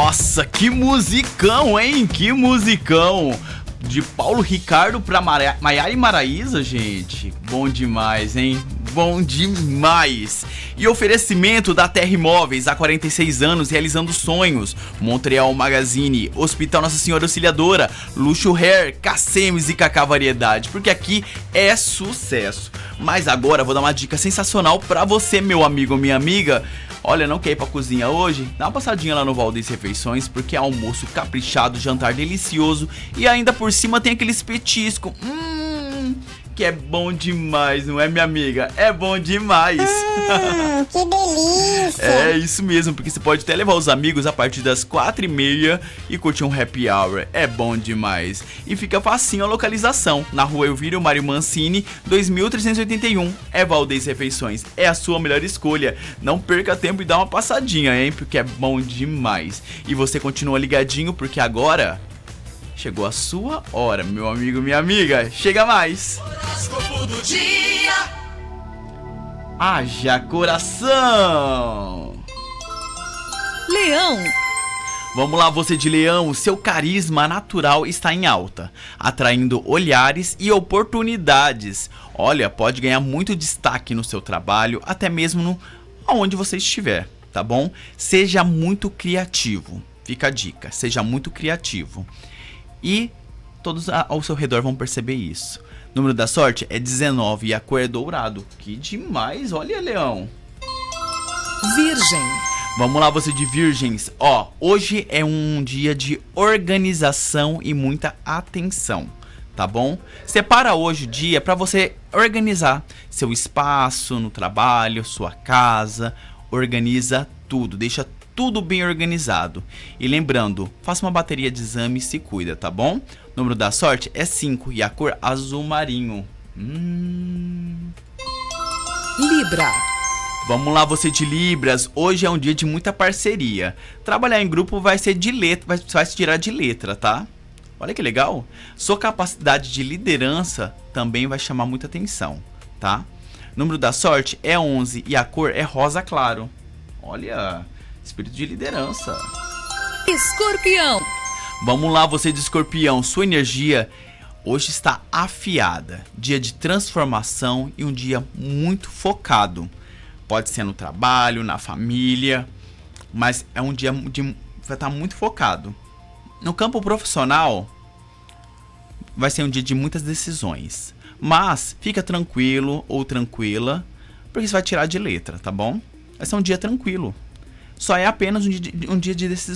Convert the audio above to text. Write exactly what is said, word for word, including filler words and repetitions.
Nossa, que musicão, hein? Que musicão! De Paulo Ricardo pra Mara- Maiara e Maraísa, gente. Bom demais, hein? Bom demais! E oferecimento da Terra Imóveis, há quarenta e seis anos, realizando sonhos. Montreal Magazine, Hospital Nossa Senhora Auxiliadora, Luxo Hair, Cassemes e Cacá Variedade, porque aqui é sucesso. Mas agora vou dar uma dica sensacional pra você, meu amigo ou minha amiga. Olha, não quer ir pra cozinha hoje? Dá uma passadinha lá no Valdez Refeições, porque é almoço caprichado, jantar delicioso e ainda por cima tem aqueles petiscos. Hum, que é bom demais, não é, minha amiga? É bom demais. Hum, que delícia. É isso mesmo, porque você pode até levar os amigos a partir das quatro e meia e curtir um happy hour. É bom demais. E fica facinho a localização, na rua Elvírio Mário Mancini, dois mil trezentos e oitenta e um. É Valdez Refeições, é a sua melhor escolha. Não perca tempo e dá uma passadinha, hein, porque é bom demais. E você continua ligadinho, porque agora chegou a sua hora, meu amigo, minha amiga. Chega mais. Horóscopo do dia. Haja coração. Leão. Vamos lá, você de Leão, seu carisma natural está em alta, atraindo olhares e oportunidades. Olha, pode ganhar muito destaque no seu trabalho, até mesmo no aonde você estiver, tá bom? Seja muito criativo, fica a dica, seja muito criativo. E todos ao seu redor vão perceber isso. O número da sorte é dezenove e a cor é dourado. Que demais, olha, Leão. Virgem. Vamos lá, você de Virgens. Ó, hoje é um dia de organização e muita atenção, tá bom? Separa hoje o dia para você organizar seu espaço no trabalho, sua casa. Organiza tudo, deixa tudo bem organizado. E lembrando, faça uma bateria de exame e se cuida, tá bom? O número da sorte é cinco e a cor azul marinho. Hum... Libra. Vamos lá, você de Libras, hoje é um dia de muita parceria. Trabalhar em grupo vai ser de letra, vai, vai se tirar de letra, tá? Olha que legal. Sua capacidade de liderança também vai chamar muita atenção, tá? O número da sorte é onze e a cor é rosa claro. Olha, espírito de liderança. Escorpião. Vamos lá, você de Escorpião, sua energia hoje está afiada. Dia de transformação e um dia muito focado. Pode ser no trabalho, na família, mas é um dia de vai estar muito focado. No campo profissional, vai ser um dia de muitas decisões. Mas fica tranquilo ou tranquila, porque você vai tirar de letra, tá bom? Vai ser um dia tranquilo. Só é apenas um dia de, um dia de decisões.